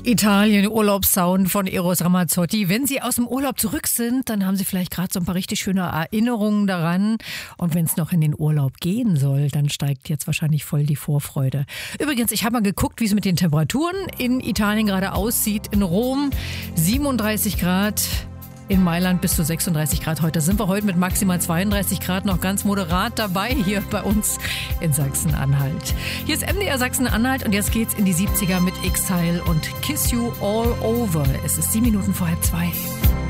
Italien, Urlaubssound von Eros Ramazzotti. Wenn Sie aus dem Urlaub zurück sind, dann haben Sie vielleicht gerade so ein paar richtig schöne Erinnerungen daran. Und wenn es noch in den Urlaub gehen soll, dann steigt jetzt wahrscheinlich voll die Vorfreude. Übrigens, ich habe mal geguckt, wie es mit den Temperaturen in Italien gerade aussieht. In Rom 37 Grad. In Mailand bis zu 36 Grad heute. Sind wir heute mit maximal 32 Grad noch ganz moderat dabei hier bei uns in Sachsen-Anhalt. Hier ist MDR Sachsen-Anhalt und jetzt geht's in die 70er mit Exile und Kiss You All Over. Es ist 7 Minuten vor 1:30.